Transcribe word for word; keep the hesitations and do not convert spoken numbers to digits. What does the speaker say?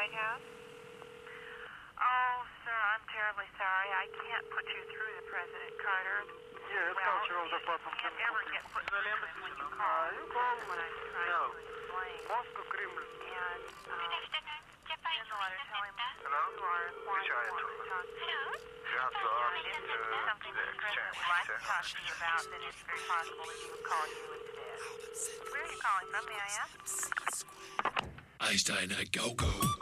White House? Oh, sir, I'm terribly sorry. I can't put you through to President Carter. Yes, well, culture of the you problem. can't ever get put through to him when you call. You call That's what I'm trying no. to explain. Moscow, Kremlin. And, um, in the letter, tell him Hello? you are why Which you I want to talk to him. That's And all. if this is something that the President would like to talk to you about, then it's very possible that he would call you instead. Where are you calling from, may I ask? Einstein, go, go.